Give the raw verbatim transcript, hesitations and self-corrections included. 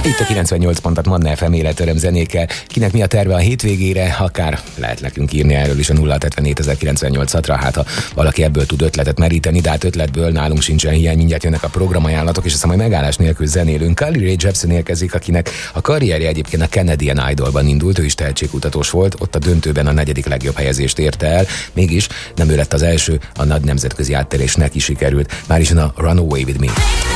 Itt a kilencvennyolc pontot Manna ef em életöröm zenékkel. Kinek mi a terve a hétvégére, akár lehet nekünk írni erről is a nulla hetvenhét ezerkilencszáznyolcvanra, hát ha valaki ebből tud ötletet meríteni, de hát ötletből nálunk sincsen hiány, mindjárt jönnek a programajánlatok, és aztán majd megállás nélkül zenélünk. Carly Rae Jepsen érkezik, akinek a karrierje egyébként a Canadian Idolban indult, ő is tehetségkutatós volt, ott a döntőben a negyedik legjobb helyezést érte el, mégis nem ő lett az első, a nagy nemzetközi áttérés neki sikerült. Már is a Run Away With Me.